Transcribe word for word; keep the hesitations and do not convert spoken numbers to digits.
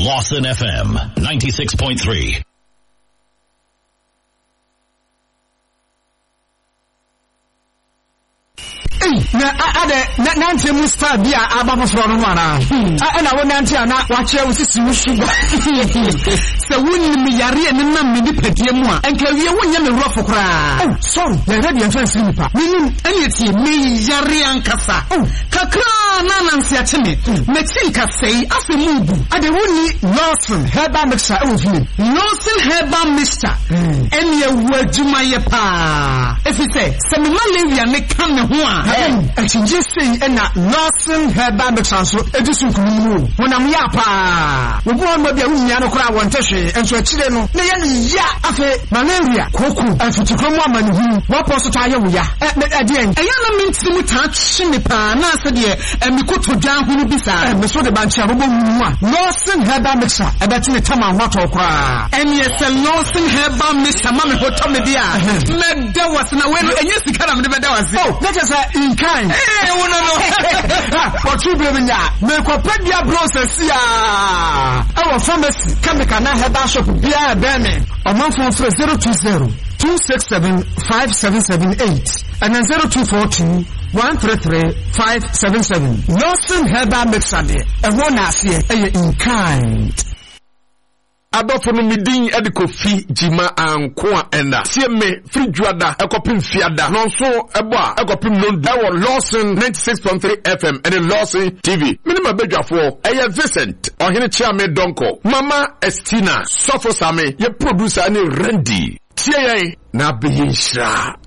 Lawson F M ninety-six point three. na ade na nante musta bia aba foforo no ana a na wo nante ana wa kire wo sisi wo sugar se wonni mi yare ne nam mi dipadie mu a enka wie wonye me rofo kra oh sorry ya ready en fancy nipa minim ene tie me yare ankasa oh kakra na nansi ache me me tin ka sei afi mudu ade wonni Lawson herbal mixture e wo fi Lawson herbal mixture ene wadwuma ye pa efi se se me malaria ne kan me ho a exchange say na Lawson herbal mixture so edisun kunu wonam ya pa wo bo ma bia wunya no kra won tehwe enso akire no na ya ni ya afi malaria koku afitikro mu amani hu wo poso ta ya wo ya e de en eya na minti mu ta chi ne pa na ase de emikoto dwan hu no bisa e me so de ba ntia bo mu a Lawson herbal mixture e be tine tama hoto kra en yes Lawson herbal mixture ma me hoto me dia me da wasna we no enye sikara me de da wase oh that is in kind eh wono no what you be nya me ko pedia process ya our pharmacy chemical na herbal shop bia be me omanfo for zero two zero two six seven five seven seven eight and then zero two four two one three three five seven seven. Lawson herbal mixture de e ho na ase e in kind adofo no midin e de kofi jima anko a enda sie me frijuada ekopim fiada no so ebo a ekopim no da wo Lawson ninety-six point three F M and Lawson T V minima bedwafo eye Vincent ohene chia me donko mama Estina sofo same ye producer ni Randy tie ye na be yinshra